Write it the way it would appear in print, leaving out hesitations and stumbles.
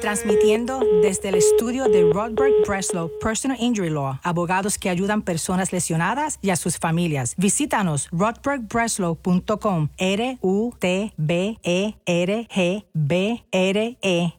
Transmitiendo desde el estudio de Rodberg Breslow Personal Injury Law, abogados que ayudan personas lesionadas y a sus familias. Visítanos rodbergbreslow.com, RUTBERGBRE